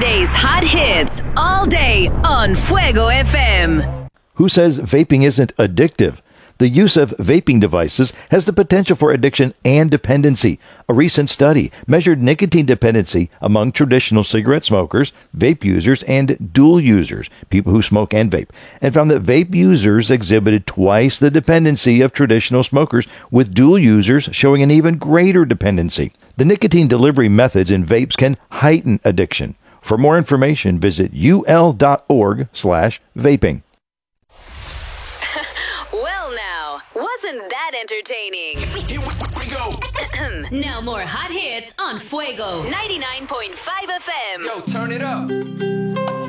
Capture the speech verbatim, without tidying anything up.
Today's hot hits all day on Fuego F M. Who says vaping isn't addictive? The use of vaping devices has the potential for addiction and dependency. A recent study measured nicotine dependency among traditional cigarette smokers, vape users, and dual users, people who smoke and vape, and found that vape users exhibited twice the dependency of traditional smokers, with dual users showing an even greater dependency. The nicotine delivery methods in vapes can heighten addiction. For more information, visit ul.org slash vaping. Wasn't that entertaining? Here we go. Now more hot hits on Fuego ninety-nine point five F M. Yo, turn it up.